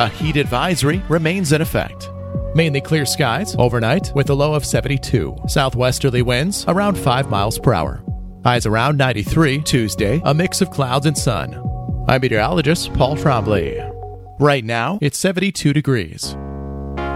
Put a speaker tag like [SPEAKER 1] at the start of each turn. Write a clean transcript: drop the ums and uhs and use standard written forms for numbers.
[SPEAKER 1] A heat advisory remains in effect. Mainly clear skies overnight with a low of 72. Southwesterly winds around 5 miles per hour. Highs around 93. Tuesday, a mix of clouds and sun. I'm meteorologist Paul Trombley. Right now, it's 72 degrees.